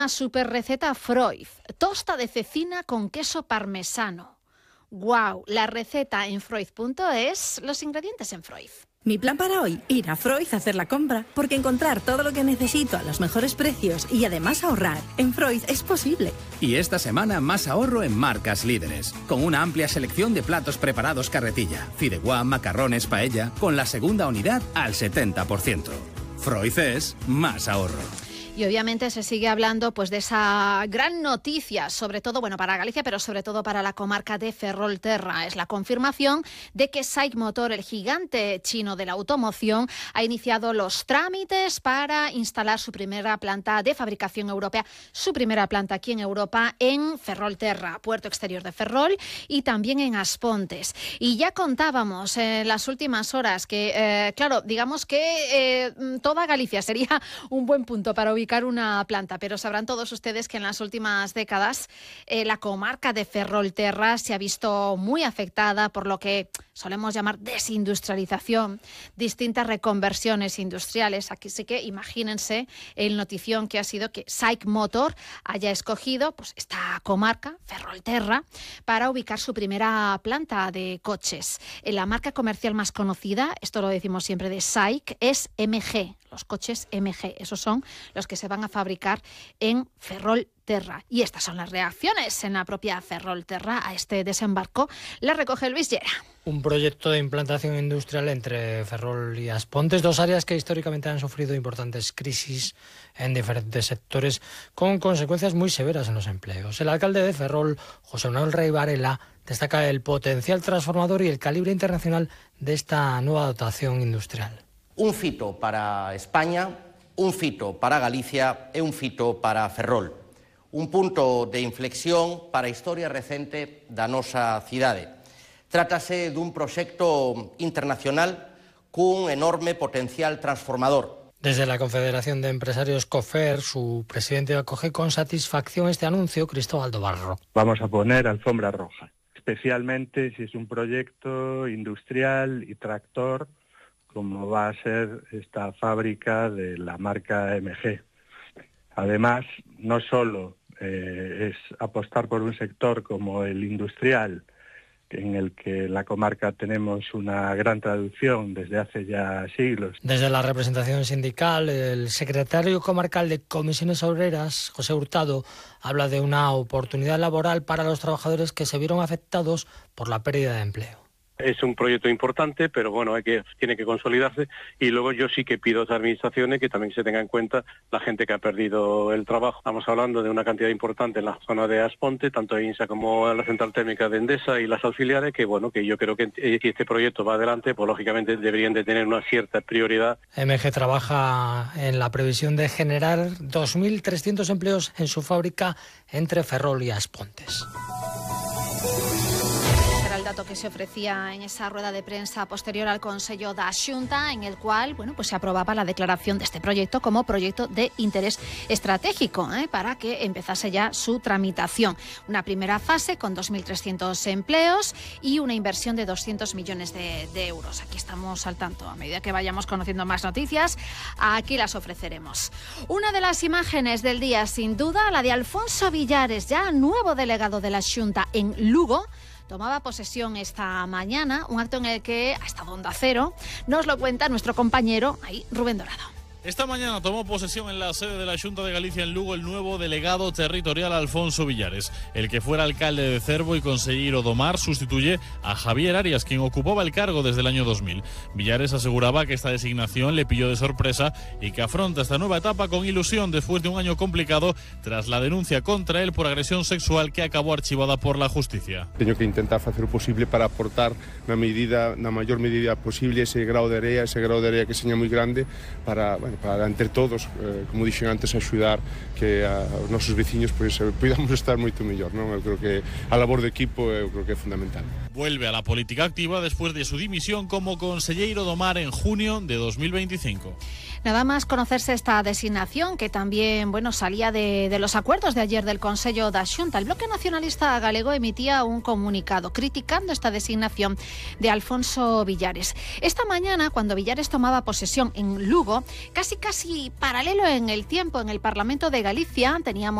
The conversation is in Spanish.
Una super receta Freud, tosta de cecina con queso parmesano. ¡Guau! La receta en freud.es, los ingredientes en Freud. Mi plan para hoy, ir a Freud a hacer la compra, porque encontrar todo lo que necesito a los mejores precios y además ahorrar en Freud es posible. Y esta semana más ahorro en marcas líderes, con una amplia selección de platos preparados carretilla, fideuá, macarrones, paella, con la segunda unidad al 70%. Freud es más ahorro. Y obviamente se sigue hablando pues de esa gran noticia, sobre todo para Galicia, pero sobre todo para la comarca de Ferrolterra. Es la confirmación de que SAIC Motor, el gigante chino de la automoción, ha iniciado los trámites para instalar su primera planta de fabricación europea, su primera planta aquí en Europa, en Ferrolterra, puerto exterior de Ferrol, y también en Aspontes. Y ya contábamos en las últimas horas que, digamos que toda Galicia sería un buen punto para ubicar una planta, pero sabrán todos ustedes que en las últimas décadas la comarca de Ferrolterra se ha visto muy afectada por lo que solemos llamar desindustrialización, distintas reconversiones industriales. Aquí sí que imagínense el notición que ha sido que SAIC Motor haya escogido esta comarca, Ferrolterra, para ubicar su primera planta de coches. La marca comercial más conocida, esto lo decimos siempre de SAIC, es MG. Los coches MG, esos son los que se van a fabricar en Ferrolterra. Y estas son las reacciones en la propia Ferrolterra a este desembarco. La recoge Luis Llera. Un proyecto de implantación industrial entre Ferrol y Aspontes, dos áreas que históricamente han sufrido importantes crisis en diferentes sectores, con consecuencias muy severas en los empleos. El alcalde de Ferrol, José Manuel Rey Varela, destaca el potencial transformador y el calibre internacional de esta nueva dotación industrial. Un fito para España, un fito para Galicia e un fito para Ferrol. Un punto de inflexión para a historia recente da nosa cidade. Trátase dun proxecto internacional cun enorme potencial transformador. Desde la Confederación de Empresarios COFER, su presidente acoge con satisfacción este anuncio, Cristóbal Dobarro. Vamos a poner alfombra roja, especialmente si es un proyecto industrial y tractor, como va a ser esta fábrica de la marca MG. Además, no solo es apostar por un sector como el industrial, en el que la comarca tenemos una gran traducción desde hace ya siglos. Desde la representación sindical, el secretario comarcal de Comisiones Obreras, José Hurtado, habla de una oportunidad laboral para los trabajadores que se vieron afectados por la pérdida de empleo. Es un proyecto importante, pero tiene que consolidarse, y luego yo sí que pido a las administraciones que también se tenga en cuenta la gente que ha perdido el trabajo. Estamos hablando de una cantidad importante en la zona de Asponte, tanto en INSA como en la central térmica de Endesa y las auxiliares, que yo creo que si este proyecto va adelante, pues lógicamente deberían de tener una cierta prioridad. MG trabaja en la previsión de generar 2.300 empleos en su fábrica entre Ferrol y Aspontes. El dato que se ofrecía en esa rueda de prensa posterior al Consello da Xunta, en el cual se aprobaba la declaración de este proyecto como proyecto de interés estratégico para que empezase ya su tramitación. Una primera fase con 2.300 empleos y una inversión de 200 millones de euros. Aquí estamos al tanto. A medida que vayamos conociendo más noticias, aquí las ofreceremos. Una de las imágenes del día, sin duda, la de Alfonso Villares, ya nuevo delegado de la Xunta en Lugo. Tomaba posesión esta mañana, un acto en el que ha estado Onda Cero. Nos lo cuenta nuestro compañero, Rubén Dorado. Esta mañana tomó posesión en la sede de la Xunta de Galicia en Lugo el nuevo delegado territorial Alfonso Villares. El que fuera alcalde de Cervo y consejero do Mar sustituye a Javier Arias, quien ocupaba el cargo desde el año 2000. Villares aseguraba que esta designación le pilló de sorpresa y que afronta esta nueva etapa con ilusión después de un año complicado tras la denuncia contra él por agresión sexual que acabó archivada por la justicia. Tengo que intentar facer o posible para aportar na maior medida posible ese grao de area que seña moi grande para entre todos, como dixen antes, axudar que os nosos veciños podamos estar moito mellor, non? Eu creo que a labor de equipo é fundamental. Vuelve a la política activa después de su dimisión como conselleiro do Mar en junio de 2025. Nada más conocerse esta designación, que también salía de los acuerdos de ayer del Consello da Xunta, el Bloque Nacionalista Galego emitía un comunicado criticando esta designación de Alfonso Villares. Esta mañana, cuando Villares tomaba posesión en Lugo, casi paralelo en el tiempo, en el Parlamento de Galicia, teníamos